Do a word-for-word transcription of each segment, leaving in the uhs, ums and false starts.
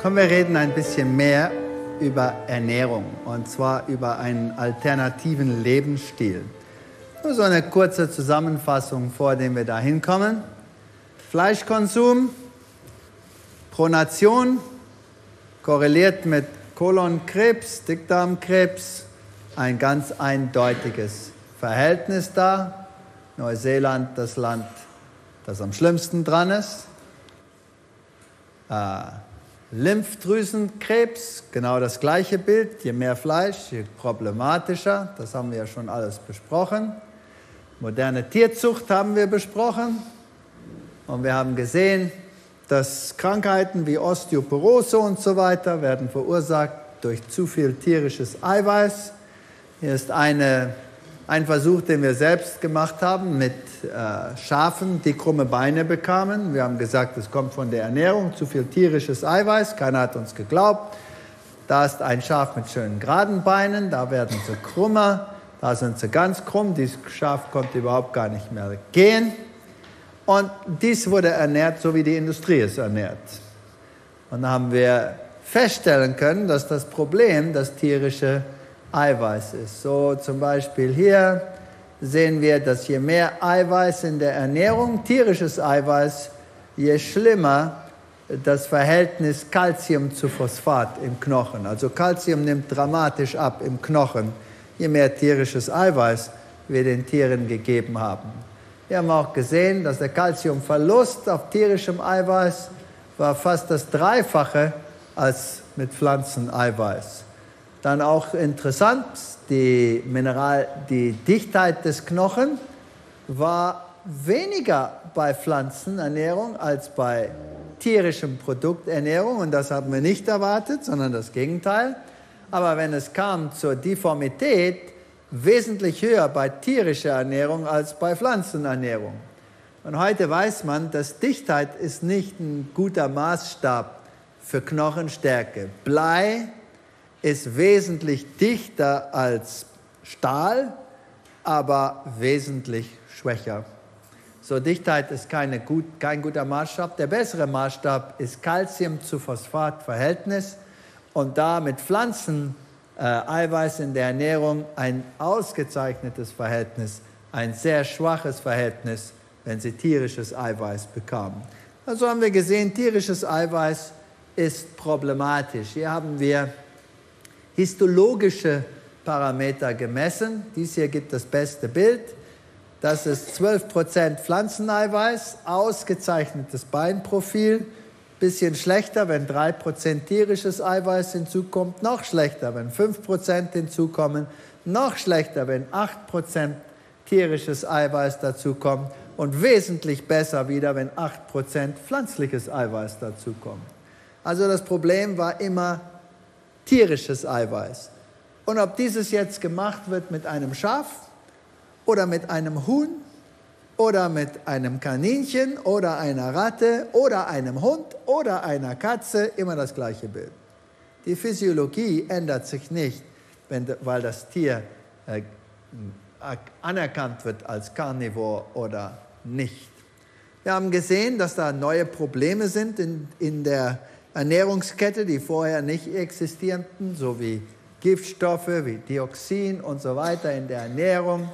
Komm, wir reden ein bisschen mehr über Ernährung, und zwar über einen alternativen Lebensstil. Nur so eine kurze Zusammenfassung, vor dem wir da hinkommen. Fleischkonsum pro Nation korreliert mit Kolonkrebs, Dickdarmkrebs, ein ganz eindeutiges Verhältnis da. Neuseeland, das Land, das am schlimmsten dran ist. Äh, Lymphdrüsenkrebs, genau das gleiche Bild. Je mehr Fleisch, je problematischer. Das haben wir ja schon alles besprochen. Moderne Tierzucht haben wir besprochen. Und wir haben gesehen, dass Krankheiten wie Osteoporose und so weiter werden verursacht durch zu viel tierisches Eiweiß. Hier ist eine, ein Versuch, den wir selbst gemacht haben mit äh, Schafen, die krumme Beine bekamen. Wir haben gesagt, es kommt von der Ernährung, zu viel tierisches Eiweiß. Keiner hat uns geglaubt. Da ist ein Schaf mit schönen geraden Beinen, da werden sie krummer, da sind sie ganz krumm. Dieses Schaf konnte überhaupt gar nicht mehr gehen. Und dies wurde ernährt, so wie die Industrie es ernährt. Und da haben wir feststellen können, dass das Problem das tierische Eiweiß ist. So zum Beispiel hier sehen wir, dass je mehr Eiweiß in der Ernährung, tierisches Eiweiß, je schlimmer das Verhältnis Calcium zu Phosphat im Knochen. Also Calcium nimmt dramatisch ab im Knochen, je mehr tierisches Eiweiß wir den Tieren gegeben haben. Wir haben auch gesehen, dass der Calciumverlust auf tierischem Eiweiß war fast das Dreifache als mit Pflanzeneiweiß. Dann auch interessant, die Mineral, die Dichtheit des Knochen war weniger bei Pflanzenernährung als bei tierischem Produkternährung. Und das haben wir nicht erwartet, sondern das Gegenteil. Aber wenn es kam zur Difformität, wesentlich höher bei tierischer Ernährung als bei Pflanzenernährung. Und heute weiß man, dass Dichtheit ist nicht ein guter Maßstab für Knochenstärke. Blei ist wesentlich dichter als Stahl, aber wesentlich schwächer. So, Dichtheit ist keine gut, kein guter Maßstab. Der bessere Maßstab ist Calcium zu Phosphat-Verhältnis. Und da mit Pflanzen Äh, Eiweiß in der Ernährung ein ausgezeichnetes Verhältnis, ein sehr schwaches Verhältnis, wenn sie tierisches Eiweiß bekamen. Also haben wir gesehen, tierisches Eiweiß ist problematisch. Hier haben wir histologische Parameter gemessen. Dies hier gibt das beste Bild. Das ist zwölf Prozent Pflanzeneiweiß, ausgezeichnetes Beinprofil. Bisschen schlechter, wenn drei Prozent tierisches Eiweiß hinzukommt, noch schlechter, wenn fünf Prozent hinzukommen, noch schlechter, wenn acht Prozent tierisches Eiweiß dazukommt und wesentlich besser wieder, wenn acht Prozent pflanzliches Eiweiß dazukommt. Also das Problem war immer tierisches Eiweiß. Und ob dieses jetzt gemacht wird mit einem Schaf oder mit einem Huhn, oder mit einem Kaninchen oder einer Ratte oder einem Hund oder einer Katze, immer das gleiche Bild. Die Physiologie ändert sich nicht, wenn, weil das Tier äh, anerkannt wird als Carnivore oder nicht. Wir haben gesehen, dass da neue Probleme sind in, in der Ernährungskette, die vorher nicht existierten, so wie Giftstoffe, wie Dioxin und so weiter in der Ernährung.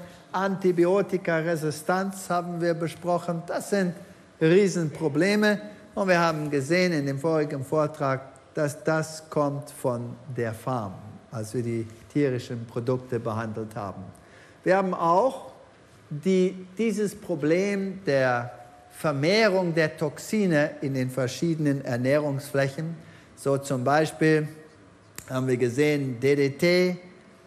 Antibiotikaresistenz haben wir besprochen. Das sind Riesenprobleme. Und wir haben gesehen in dem vorigen Vortrag, dass das kommt von der Farm, als wir die tierischen Produkte behandelt haben. Wir haben auch die, dieses Problem der Vermehrung der Toxine in den verschiedenen Ernährungsflächen. So zum Beispiel haben wir gesehen, D D T